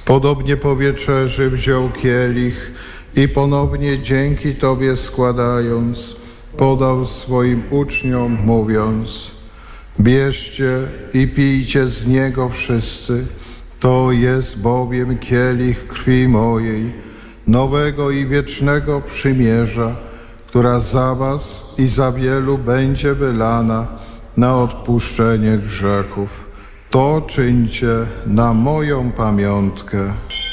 Podobnie po wieczerzy wziął kielich i ponownie dzięki Tobie składając, podał swoim uczniom, mówiąc: bierzcie i pijcie z niego wszyscy, to jest bowiem kielich krwi mojej, nowego i wiecznego przymierza, która za was i za wielu będzie wylana na odpuszczenie grzechów. To czyńcie na moją pamiątkę.